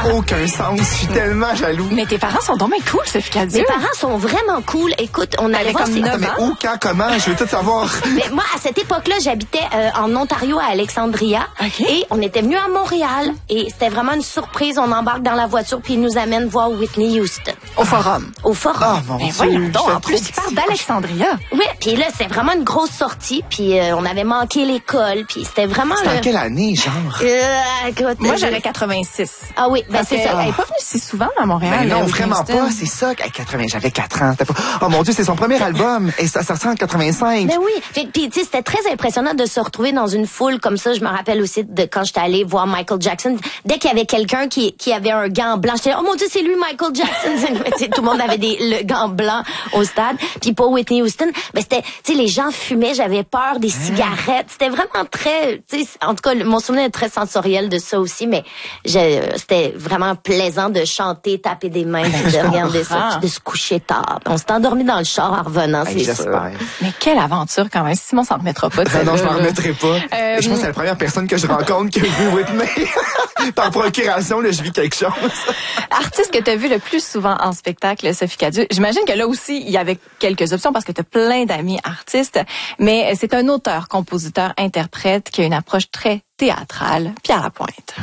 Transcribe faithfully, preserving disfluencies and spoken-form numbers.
aucun sens. Je suis tellement jaloux. Mais tes parents sont donc bien cool, Sophie Cadieux. Mes parents sont vraiment cool. Écoute, on allait voir... comme ces- neuf Mais où, quand, comment? Je veux tout savoir. Mais moi, à cette époque-là, j'habitais euh, en Ontario, à Alexandria. OK. Et on était venus à Montréal. Et c'était vraiment une surprise. On embarque dans la voiture, puis ils nous amènent voir Whitney Houston. Au forum. Au forum. Ah, mon Mais Dieu. voyons donc, j'étais en plus, trop tu parles petit. d'Alexandria. Oui, puis là, c'était vraiment une grosse sortie. Puis euh, on avait manqué l'école. Puis c'était vraiment... C'était en le- quelle année, genre? Euh, écoute, Moi, euh, j'aurais quatre-vingt-six. Ah oui, ben Parce c'est que ça. Elle est pas venue si souvent à Montréal. Ben non, euh, Whitney vraiment Houston. pas. C'est ça. Hey, quatre-vingts, j'avais quatre ans. C'était pas... Oh mon Dieu, c'est son premier album. Et ça, ça sort en quatre-vingt-cinq. Mais oui, puis puis, tu sais, c'était très impressionnant de se retrouver dans une foule comme ça. Je me rappelle aussi de quand j'étais allée voir Michael Jackson. Dès qu'il y avait quelqu'un qui qui avait un gant blanc, j'étais là, oh mon Dieu, c'est lui Michael Jackson. Tu sais, tout le monde avait des le gant blanc au stade. Puis pour Whitney Houston, ben c'était, tu sais, les gens fumaient, j'avais peur des cigarettes. C'était vraiment très, tu sais, en tout cas, mon souvenir est très sensoriel de ça aussi. Mais je- c'était vraiment plaisant de chanter, taper des mains, puis de regarder ça, puis de se coucher tard. On s'est endormi dans le char en revenant, Hey, c'est sûr. j'espère. Mais quelle aventure quand même. Simon s'en remettra pas de Ah non, je celle-là, m'en là. remettrai pas. Euh, Et je pense que c'est la première personne que je rencontre qui a vu Whitney. Par procuration, là, je vis quelque chose. Artiste que tu as vu le plus souvent en spectacle, Sophie Cadieux. J'imagine que là aussi, il y avait quelques options parce que tu as plein d'amis artistes, mais c'est un auteur, compositeur, interprète qui a une approche très théâtrale. Pierre Lapointe.